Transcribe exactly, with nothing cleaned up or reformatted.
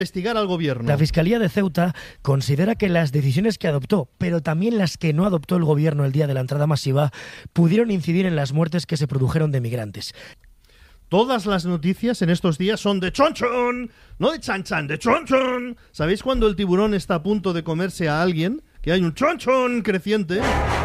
investigar al gobierno. La Fiscalía de Ceuta considera que las decisiones que adoptó, pero también las que no adoptó el gobierno el día de la entrada masiva, pudieron incidir en las muertes que se produjeron de migrantes. Todas las noticias en estos días son de chon chon, no de chan chan, de chon chon. ¿Sabéis cuando el tiburón está a punto de comerse a alguien? Que hay un chon chon creciente.